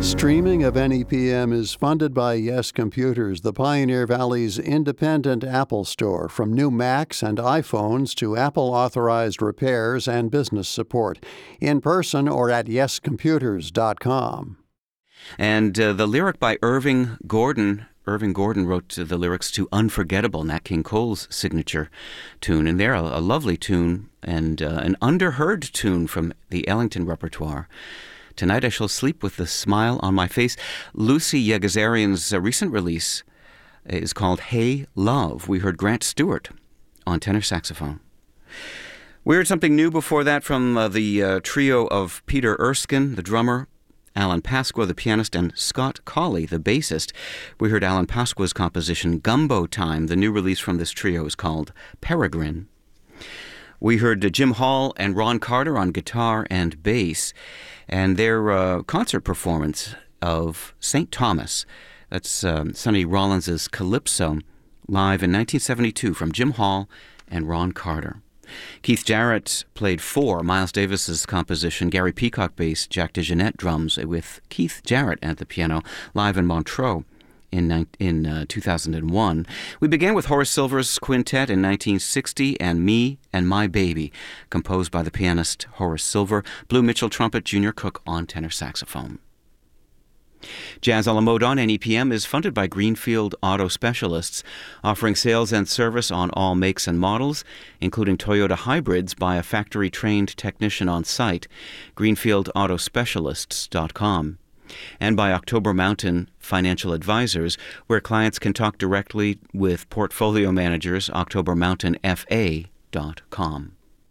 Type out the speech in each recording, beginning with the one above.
Streaming of NEPM is funded by Yes Computers, the Pioneer Valley's independent Apple store. From new Macs and iPhones to Apple-authorized repairs and business support. In person or at yescomputers.com. And the lyric by Irving Gordon. Irving Gordon wrote the lyrics to Unforgettable, Nat King Cole's signature tune. And they're a lovely tune and an underheard tune from the Ellington repertoire. Tonight I Shall Sleep with a Smile on My Face. Lucy Yegazarian's recent release is called Hey Love. We heard Grant Stewart on tenor saxophone. We heard something new before that from the trio of Peter Erskine, the drummer, Alan Pasqua, the pianist, and Scott Colley, the bassist. We heard Alan Pasqua's composition Gumbo Time. The new release from this trio is called Peregrine. We heard Jim Hall and Ron Carter on guitar and bass, and their concert performance of St. Thomas. That's Sonny Rollins' Calypso, live in 1972 from Jim Hall and Ron Carter. Keith Jarrett played four, Miles Davis's composition, Gary Peacock bass, Jack DeJohnette drums, with Keith Jarrett at the piano, live in Montreux in 2001. We began with Horace Silver's quintet in 1960, and Me and My Baby, composed by the pianist Horace Silver, Blue Mitchell trumpet, Junior Cook on tenor saxophone. Jazz a la Mode on NEPM is funded by Greenfield Auto Specialists, offering sales and service on all makes and models, including Toyota hybrids by a factory-trained technician on site, greenfieldautospecialists.com. And by October Mountain Financial Advisors, where clients can talk directly with portfolio managers, octobermountainfa.com.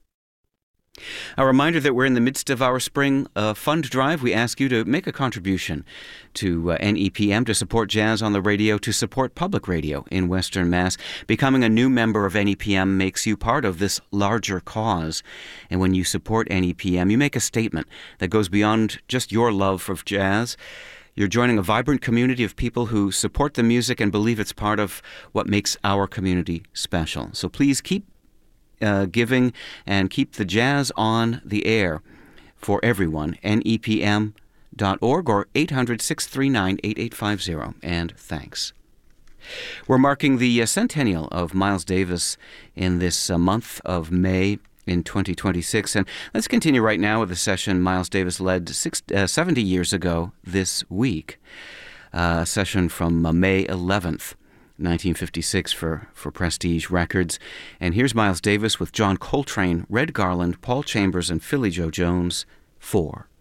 A reminder that we're in the midst of our spring fund drive. We ask you to make a contribution to NEPM, to support jazz on the radio, to support public radio in Western Mass. Becoming a new member of NEPM makes you part of this larger cause. And when you support NEPM, you make a statement that goes beyond just your love of jazz. You're joining a vibrant community of people who support the music and believe it's part of what makes our community special. So please keep giving and keep the jazz on the air for everyone. NEPM.org or 800-639-8850. And thanks. We're marking the centennial of Miles Davis in this month of May in 2026. And let's continue right now with a session Miles Davis led 70 years ago this week. A session from May 11th. 1956 for Prestige Records. And here's Miles Davis with John Coltrane, Red Garland, Paul Chambers, and Philly Joe Jones, 4.